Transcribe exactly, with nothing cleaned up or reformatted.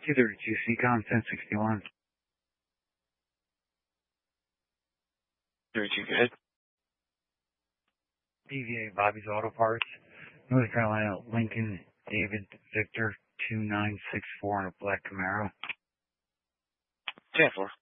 two thirty-two C COM ten sixty-one. thirty-two, go ahead. D V A Bobby's Auto Parts, North Carolina, Lincoln, David, Victor, two nine six four on a black Camaro. ten four.